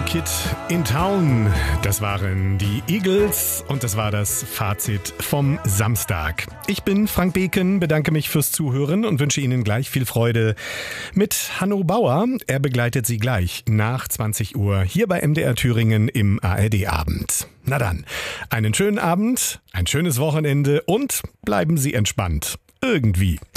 Kid in Town. Das waren die Eagles und das war das Fazit vom Samstag. Ich bin Frank Beken, bedanke mich fürs Zuhören und wünsche Ihnen gleich viel Freude mit Hanno Bauer. Er begleitet Sie gleich nach 20 Uhr hier bei MDR Thüringen im ARD-Abend. Na dann, einen schönen Abend, ein schönes Wochenende und bleiben Sie entspannt. Irgendwie.